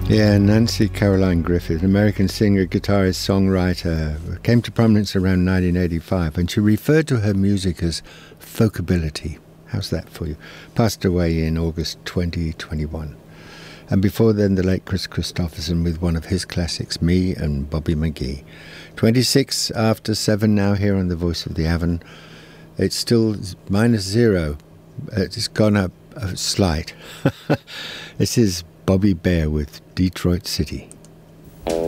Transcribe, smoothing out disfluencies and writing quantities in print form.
Yeah, Nancy Caroline Griffith, an American singer, guitarist, songwriter, came to prominence around 1985, and she referred to her music as folkability. How's that for you? Passed away in August 2021. And before then, the late Chris Christopherson with one of his classics, Me and Bobby McGee. 26 after 7 now here on The Voice of the Avon. It's still -0. It's gone up a slight. This is Bobby Bare with Detroit City.